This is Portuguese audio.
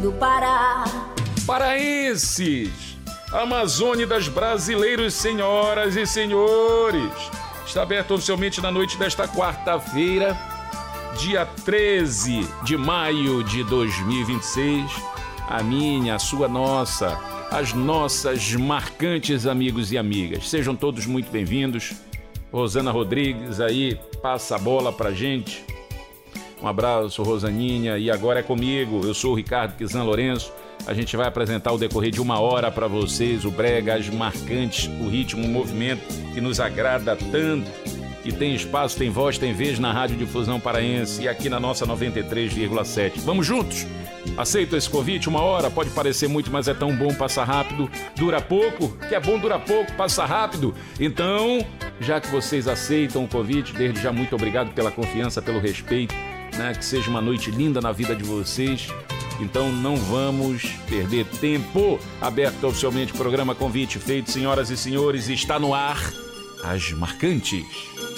do Pará. Paraenses, Amazônia das brasileiros, senhoras e senhores, está aberto oficialmente na noite desta quarta-feira, dia 13 de maio de 2026. A minha, a sua, nossa, as nossas marcantes amigos e amigas. Sejam todos muito bem-vindos. Rosana Rodrigues aí passa a bola pra gente. Um abraço, Rosaninha. E agora é comigo. Eu sou o Ricardo Kizan Lourenço. A gente vai apresentar o decorrer de 1 hora para vocês, o brega, as marcantes, o ritmo, o movimento que nos agrada tanto, que tem espaço, tem voz, tem vez na Rádio Difusão Paraense e aqui na nossa 93,7. Vamos juntos? Aceito esse convite? 1 hora pode parecer muito, mas é tão bom, passa rápido, dura pouco, que é bom, dura pouco, passa rápido. Então, já que vocês aceitam o convite, desde já muito obrigado pela confiança, pelo respeito, né? Que seja uma noite linda na vida de vocês. Então não vamos perder tempo. Aberto oficialmente o programa, convite feito, senhoras e senhores, está no ar As Marcantes.